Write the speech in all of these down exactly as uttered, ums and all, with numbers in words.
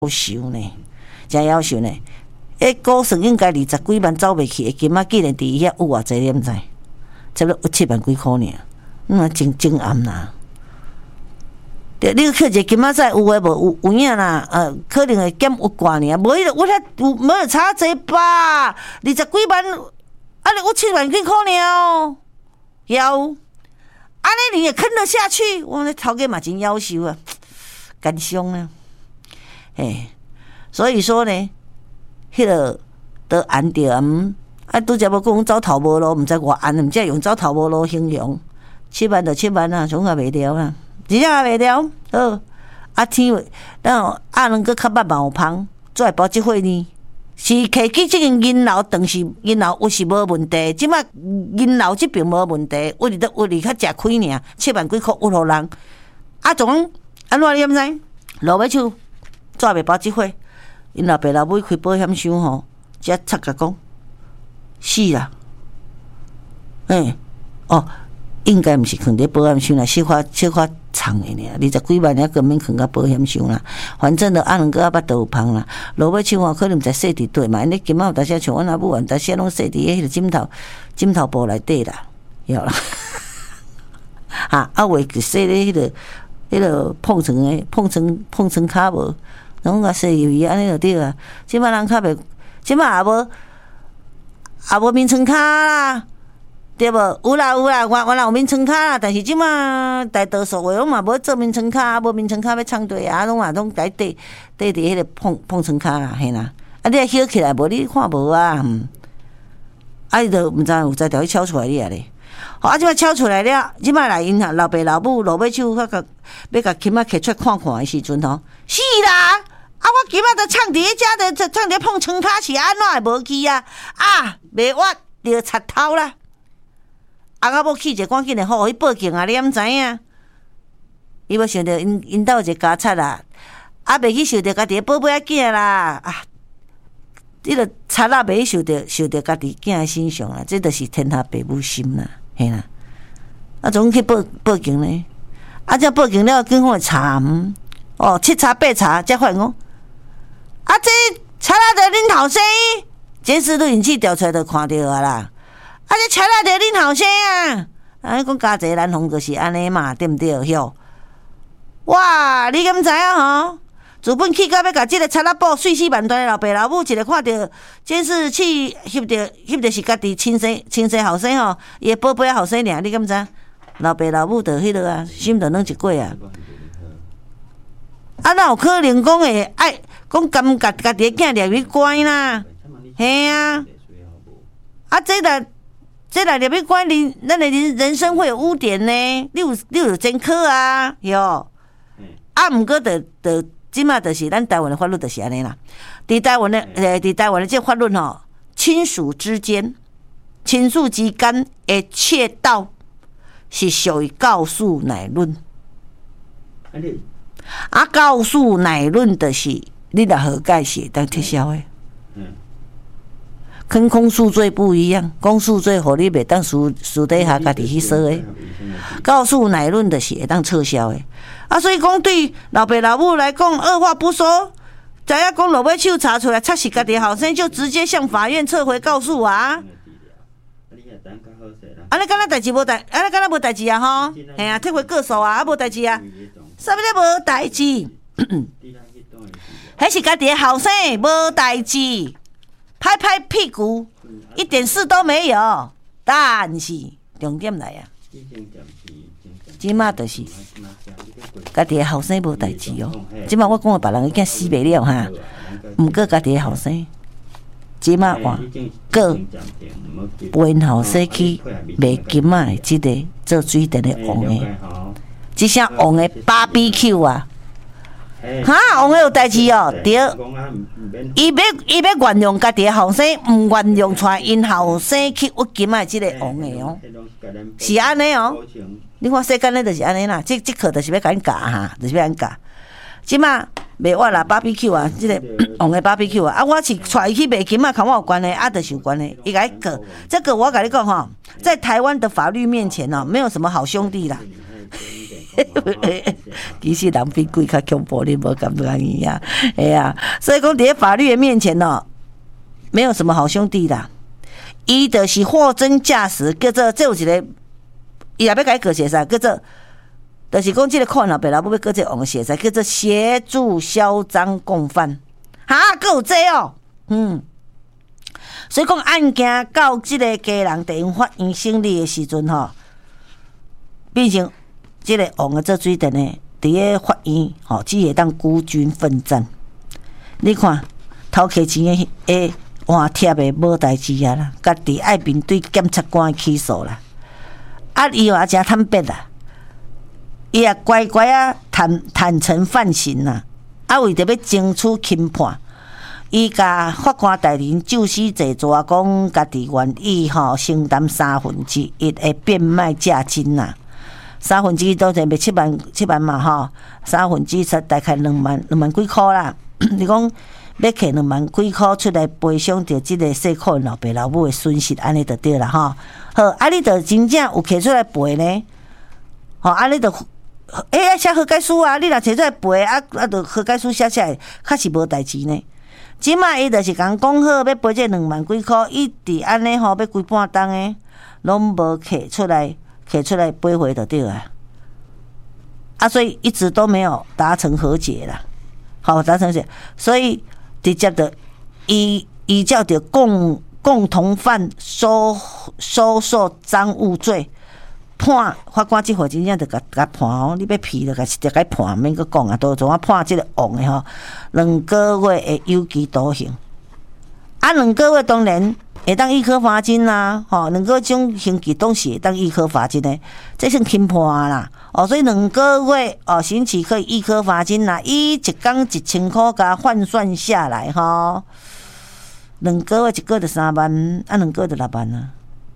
秀呢，真夭寿呢。迄股算应该二十几万走袂去的金啊，竟然伫伊遐有偌济，你毋知？差不多有七万几箍尔，嗯，真真暗啦。对，你去一个金仔仔有诶无？有有影啦，呃，可能会减有挂尔，无迄个我遐有没有差济吧？二十几万，啊，你有七万几箍尔，要。安尼你也坑得下去？我那头家嘛真夭寿啊，感伤啊！嘿，所以说呢，迄、那个都安着嗯，啊，拄则要讲走头无路，毋知偌安，毋知用走头无路形容，七万就七万啊，总也袂了啦，真正也袂了。好，啊天，咱啊能够较捌毛芳，做会包即会呢？是摕起即个银楼，当时银楼有是无问题，即摆银楼即边无问题，为了为了较食亏尔，七万几箍有互人，啊总安怎你毋知？落尾手做袂包即会，因老爸老母开保险箱吼，才插甲讲是啦，诶、欸、哦，应该毋是囥伫保险箱啦，小可小可藏的呢，二十几万也根本囥到保险箱啦。反正就阿两个阿捌都有芳啦。落尾手吼，可能毋知洗伫底嘛，因咧今仔有当时像阮阿母，有当时拢洗伫迄个枕头枕头布内底啦，晓啦。啊，啊话洗咧迄个迄个碰床诶，碰床碰床骹无，拢甲洗入去安尼就对啊。即摆人较袂，即摆也无也无面床骹啦。对无？有啦有啦，我我啦有面床骹啦，但是即马大多数话拢嘛无做面床骹，无面床骹要创对啊，拢嘛拢在缀缀伫迄个碰碰床骹啦，嘿啦。啊，你晓起来无？你看无啊？嗯，啊，伊就毋知有才调去敲出来哩啊咧。好，啊，即马敲出来了，即马来因啊老爸老母落尾手，甲甲要甲琴仔摕出看看的时阵吼，是啦。啊，我今仔都唱伫遮的，唱伫碰床骹是安怎会无去啊？啊，袂挖着插头啦。啊！我要去者赶紧的，互伊报警啊！你毋知影？伊要想着因因兜一个家贼啦，啊，袂去受着家己的宝贝仔囝啦啊！迄个贼仔袂去受着受着家己囝的身上啦，这就是天下父母心啦，嘿啦！啊，总去报报警呢？啊，这报警了，警方会查嗯，哦，七查八查，才发现讲，啊，这贼仔在恁头生，监视录影器调出来就看到啊啦。啊！这车仔着恁后生啊！啊，讲家姐咱红就是安尼嘛，对毋对？哟！哇！你敢知影吼？资本去到要甲即个车仔补碎尸万段的老爸老母，一个看到监视器翕着翕着是家己亲生亲生后生吼，伊个宝贝后生尔，你敢知？老爸老母着迄落啊，心着软一过啊！啊，哪有可能讲会爱讲甘甲家己个囝掠去关啦？嘿啊！啊，这个。这来入去关你，咱的人人生会有污点呢。你有你有前科啊，哟。啊，毋过着着即马就是咱台湾的法律就是安尼啦。伫台湾的诶，伫台湾的这法律吼，亲属之间、亲属之间的窃盗是属于告诉乃论。啊，告诉乃论就是你若和解是会当撤销的。跟公诉罪不一样，公诉罪互你袂当私私底下家己去说的，告诉乃论的是会当撤销的。啊，所以讲对老爸老母来讲，二话不说，知影讲落尾手查出来，测是家己后生，就直接向法院撤回告诉啊。安尼敢若代志无代，安尼敢若无代志啊吼，嘿啊，撤回告诉啊，啊无代志啊，啥物咧无代志？迄是家己的后生，无代志。拍拍屁股，一点事都没有。但是重点来啊，即马就是家己的后生无代志哦。即马我讲的别人已经死袂了哈，毋过家己的后生，即马话个背后生去卖金仔的即个做水电的王的，即声王的 B B Q 啊！哈，王个有代志哦，对，伊要伊要原谅家己的后生，毋原谅出因后生去挖金仔即个王个哦，是安尼哦。你看世间咧就是安尼啦，即即课就是要甲因教哈，就是要安教。即马卖我啦 B B Q 啊，即、这个王个 B B Q 啊，啊我是带伊去卖金仔，跟我有关系，啊就是有关系，伊甲伊告。这个我甲你讲吼，在台湾的法律面前哦，没有什么好兄弟啦。 其实人比鬼较恐怖，你无感觉伊啊？哎呀，所以讲在法律的面前哦，没有什么好兄弟啦。伊就是货真价实，叫做这有一个，伊也要改个写啥，叫做，就是讲这个款老爸老母要个这往写啥，叫做协助销赃共犯，哈，还有这哦，嗯。所以讲案件到即个家人地方法院审理的时阵吼，变成即个王个做水电的，伫个法院吼，只会当孤军奋战。你看偷摕钱的诶换贴的无代志啊啦，家己爱面对检察官的起诉啦。啊，伊也真坦白啦，伊也乖乖啊坦坦诚犯行啦。啊，为着要争取轻判。伊甲法官大人就司坐坐讲，家己愿意吼承担三分之一的变卖价金呐。三分之一都是卖七万七万嘛吼，三分之一才大概两万两万几箍啦。你讲要摕两万几箍出来赔偿着即个细可老爸老母的损失，安尼就对啦吼。好，啊你着真正有摕出来赔呢？吼，啊你着哎呀写和解书啊，你若摕出来赔啊啊，着和解书写起来，确实无代志呢。即摆伊就是共讲好要赔这两万几箍，一直安尼吼要规半冬诶，拢无摕出来，摕出来赔回就对啊。啊，所以一直都没有达成和解啦，好达成和解，所以直接的依依照着共共同犯收收受赃物罪。判法官即回真正就甲甲判哦，你要批就甲直接甲判，免阁讲啊，都总啊判即个王的吼，两个月的有期徒刑。啊，两个月当然会当易科罚金啦，吼，两个种刑期都是会当易科罚金的，这算轻判啦。哦，所以两个月哦，刑期可以易科罚金啦，以一工一千块甲换算下来吼，两个月一个就三万，啊，两个月就六万啊。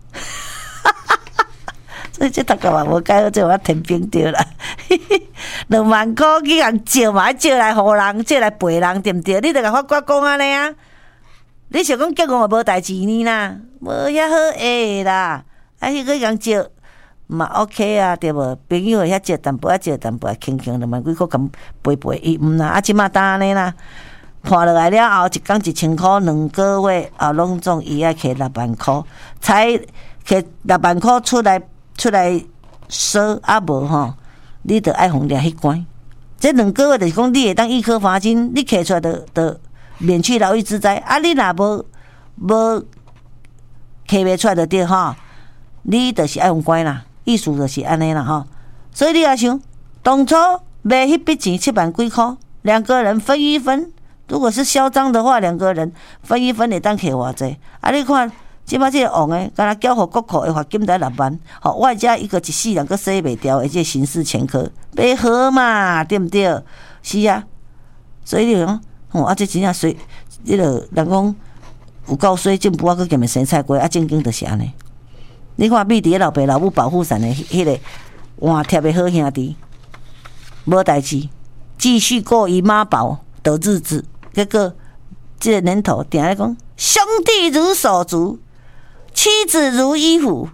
所以这大家嘛无解，这我天平掉啦，两万块去人借嘛，借来互人，借来赔人，对不对？你着甲法官讲安尼啊？你想讲结婚也无代志呢啦，无遐好诶啦，啊，迄个人借嘛 OK 啊，对无？朋友会遐借淡薄，啊借淡薄，轻轻两万几块咁赔赔，伊毋啦，啊，即马当安尼啦，判落来了后，一工一千块，两个月啊，拢总伊爱摕六万块，才摕六万块出来。出来说啊无吼，你着爱互掠迄关。这两个月就是讲，你会当易科罚金，你摕出来着着免去劳役之灾。啊，你若无无摕袂出来着对吼，你就是爱互关啦。意思就是安尼啦吼。所以你也想，当初卖迄笔钱七万几块，两个人分一分。如果是销赃的话，两个人分一分会当摕偌济？啊，你看。即摆即个王诶，敢若缴互国库诶罚金才六万，吼外加一个一世人阁洗袂掉诶，即个刑事前科，袂好嘛，对毋对？是啊，所以你讲，吼啊，这真正水，迄个人讲有够水，政府啊阁兼咪生菜瓜，啊正经就是安尼。你看美伫老爸老母保护伞诶，迄个换贴诶好兄弟，无代志，继续过姨妈宝的日子。结果即个年头定咧讲，兄弟如手足。妻子如衣服，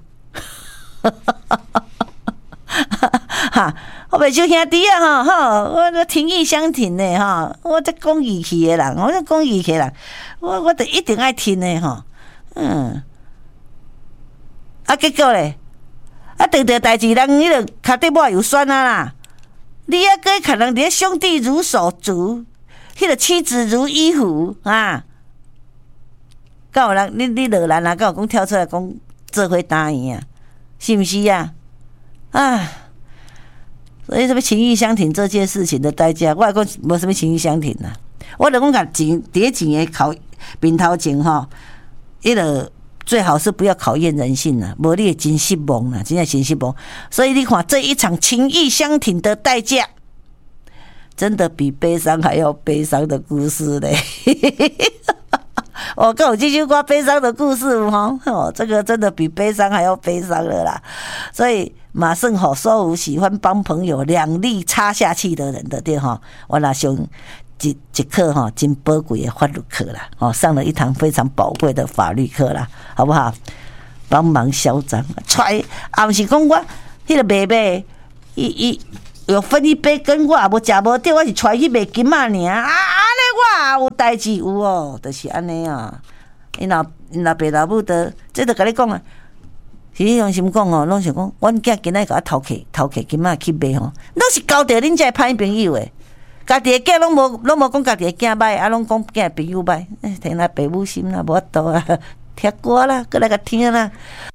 哈！我袂少兄弟啊，吼吼，我这情义相挺的哈，我这讲义气的人，我这讲义气人，我我得一定爱听的哈，嗯，啊，结果咧，啊，遇到代志人，迄个脚底抹油酸啊啦，你啊，个可能连兄弟如手足，迄个妻子如衣服啊。敢有人，你你落难啊？敢有讲跳出来讲做伙答应啊？是毋是啊？啊！所以什么情义相挺这件事情的代价，我来讲无什么情义相挺啊。我来讲甲钱伫钱的考面头前吼，迄个最好是不要考验人性啊，无你会真失望啦，真正真失望。所以你看这一场情义相挺的代价，真的比悲伤还要悲伤的故事嘞。我跟我继续挂悲伤的故事哈，哦，这个真的比悲伤还要悲伤了啦。所以马胜吼，所有喜欢帮朋友两肋插下去的人的对哈，我那上一一课哈，真宝贵的法律课啦，哦，上了一堂非常宝贵的法律课啦，好不好？帮忙销赃，揣啊，不是讲我迄个妹妹，伊伊有分一杯羹，我也无食无着，我是带去卖金仔尔。啊，安尼我也有代志有哦，就是安尼啊。因老因老爸老母的，这都甲你讲啊。是你用心讲哦，拢想讲，阮囝今仔甲我偷客偷客金仔去卖吼，拢是交着恁遮歹朋友诶。家己的囝拢无拢无讲家己的囝歹，啊拢讲囝朋友歹，听咱爸母心啦，无法度啊，听歌啦，过来甲听啦。